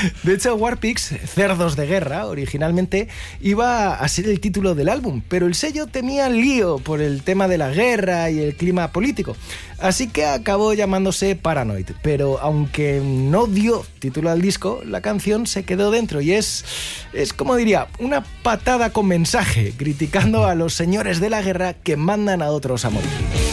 De hecho, War Pigs, Cerdos de Guerra, originalmente iba a ser el título del álbum, pero el sello tenía lío por el tema de la guerra y el clima político, así que acabó llamándose Paranoid. Pero aunque no dio título al disco, la canción se quedó dentro y es como diría, una patada con mensaje, criticando a los señores de la guerra que mandan a otros a morir.